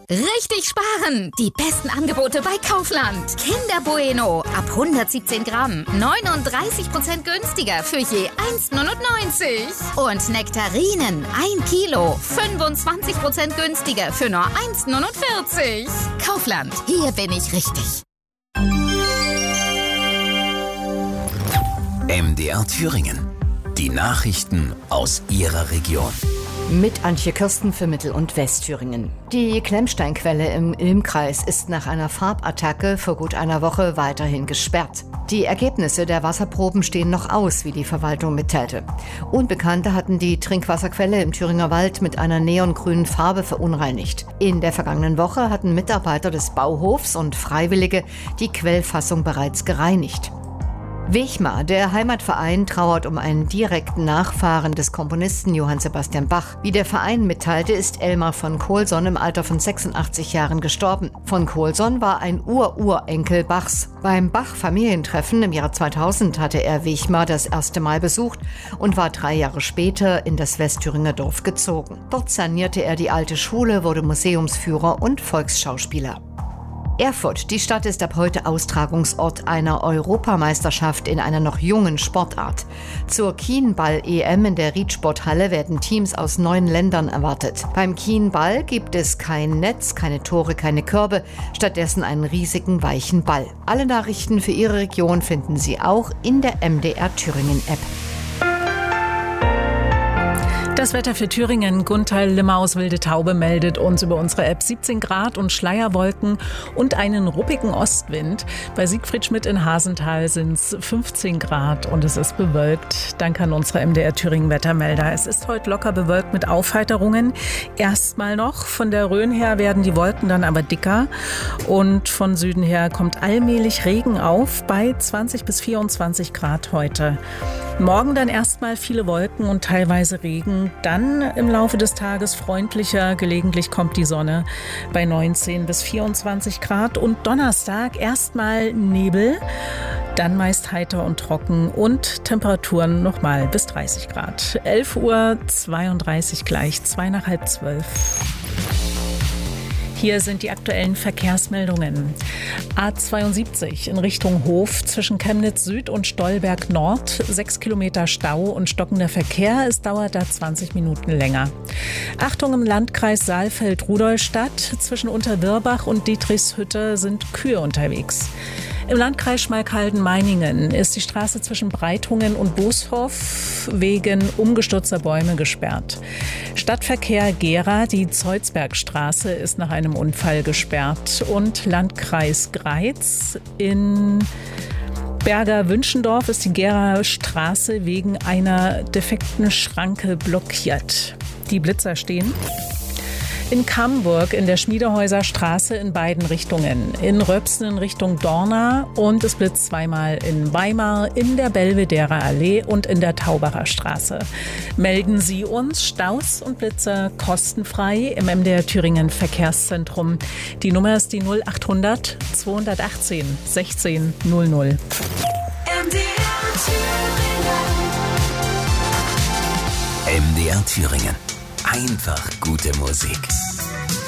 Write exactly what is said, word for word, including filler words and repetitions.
Richtig sparen! Die besten Angebote bei Kaufland. Kinder Bueno ab hundertsiebzehn Gramm. neununddreißig Prozent günstiger für je eins neunundneunzig. Und Nektarinen ein Kilo. fünfundzwanzig Prozent günstiger für nur eins neunundvierzig. Kaufland, hier bin ich richtig. M D R Thüringen. Die Nachrichten aus Ihrer Region. Mit Antje Kirsten für Mittel- und Westthüringen. Die Klemmsteinquelle im Ilmkreis ist nach einer Farbattacke vor gut einer Woche weiterhin gesperrt. Die Ergebnisse der Wasserproben stehen noch aus, wie die Verwaltung mitteilte. Unbekannte hatten die Trinkwasserquelle im Thüringer Wald mit einer neongrünen Farbe verunreinigt. In der vergangenen Woche hatten Mitarbeiter des Bauhofs und Freiwillige die Quellfassung bereits gereinigt. Wechmar, der Heimatverein, trauert um einen direkten Nachfahren des Komponisten Johann Sebastian Bach. Wie der Verein mitteilte, ist Elmar von Colson im Alter von sechsundachtzig Jahren gestorben. Von Colson war ein Ur-Urenkel Bachs. Beim Bach-Familientreffen im Jahr zweitausend hatte er Wechmar das erste Mal besucht und war drei Jahre später in das Westthüringer Dorf gezogen. Dort sanierte er die alte Schule, wurde Museumsführer und Volksschauspieler. Erfurt, die Stadt ist ab heute Austragungsort einer Europameisterschaft in einer noch jungen Sportart. Zur Kienball-E M in der Riedsporthalle werden Teams aus neun Ländern erwartet. Beim Kienball gibt es kein Netz, keine Tore, keine Körbe, stattdessen einen riesigen weichen Ball. Alle Nachrichten für Ihre Region finden Sie auch in der M D R Thüringen App. Das Wetter für Thüringen. Gunther Limmer aus Wilde Taube meldet uns über unsere App siebzehn Grad und Schleierwolken und einen ruppigen Ostwind. Bei Siegfried Schmidt in Hasenthal sind es fünfzehn Grad und es ist bewölkt. Dank an unsere M D R Thüringen Wettermelder. Es ist heute locker bewölkt mit Aufheiterungen. Erstmal noch. Von der Rhön her werden die Wolken dann aber dicker. Und von Süden her kommt allmählich Regen auf bei zwanzig bis vierundzwanzig Grad heute. Morgen dann erstmal viele Wolken und teilweise Regen. Dann im Laufe des Tages freundlicher. Gelegentlich kommt die Sonne bei neunzehn bis vierundzwanzig Grad. Und Donnerstag erstmal Nebel, dann meist heiter und trocken und Temperaturen nochmal bis dreißig Grad. elf Uhr zweiunddreißig gleich, zwei nach halb zwölf. Hier sind die aktuellen Verkehrsmeldungen. A zweiundsiebzig in Richtung Hof zwischen Chemnitz Süd und Stolberg Nord. Sechs Kilometer Stau und stockender Verkehr. Es dauert da zwanzig Minuten länger. Achtung im Landkreis Saalfeld-Rudolstadt. Zwischen Unterwirbach und Dietrichshütte sind Kühe unterwegs. Im Landkreis Schmalkalden-Meiningen ist die Straße zwischen Breitungen und Booshof wegen umgestürzter Bäume gesperrt. Stadtverkehr Gera, die Zeuzbergstraße ist nach einem Unfall gesperrt. Und Landkreis Greiz in Berger-Wünschendorf ist die Gera Straße wegen einer defekten Schranke blockiert. Die Blitzer stehen. In Camburg in der Schmiedehäuser Straße in beiden Richtungen. In Röpsen in Richtung Dorna und es blitzt zweimal in Weimar, in der Belvedere Allee und in der Taubacher Straße. Melden Sie uns Staus und Blitzer kostenfrei im M D R Thüringen Verkehrszentrum. Die Nummer ist die null achthundert zweihundertachtzehn sechzehn null null. M D R Thüringen. M D R Thüringen. Einfach gute Musik.